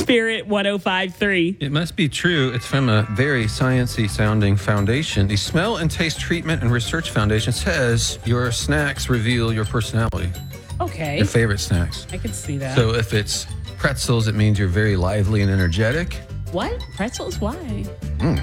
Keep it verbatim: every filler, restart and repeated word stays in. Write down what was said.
Spirit one oh five point three. It must be true. It's from a very sciencey sounding foundation. The Smell and Taste Treatment and Research Foundation says your snacks reveal your personality, Okay. your favorite snacks. I can see that. So if it's pretzels, it means you're very lively and energetic. What? Pretzels? Why? Mm.